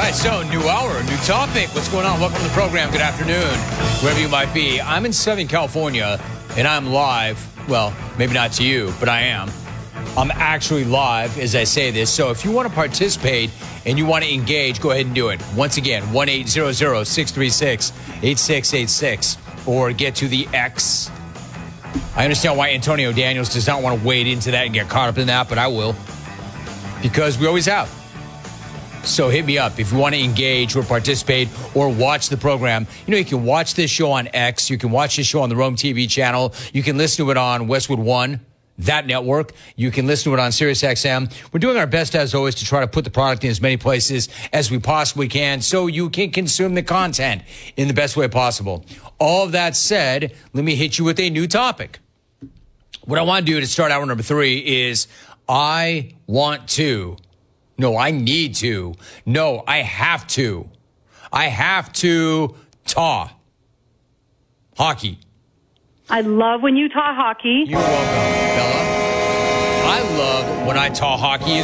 right, so new hour, new topic. What's going on? Welcome to the program. Good afternoon, wherever you might be. I'm in Southern California, and I'm live. Well, maybe not to you, but I am. I'm actually live as I say this. So if you want to participate and you want to engage, go ahead and do it. Once again, 1-800-636-8686, or get to the X. I understand why Antonio Daniels does not want to wade into that and get caught up in that, but I will, because we always have. So hit me up if you want to engage or participate or watch the program. You know, you can watch this show on X. You can watch this show on the Rome TV channel. You can listen to it on Westwood One, that network. You can listen to it on Sirius XM. We're doing our best, as always, to try to put the product in as many places as we possibly can so you can consume the content in the best way possible. All of that said, let me hit you with a new topic. What I want to do to start hour number 3 is I need to. No, I have to. I have to talk hockey. I love when you talk hockey. You're welcome, Bella. I love when I talk hockey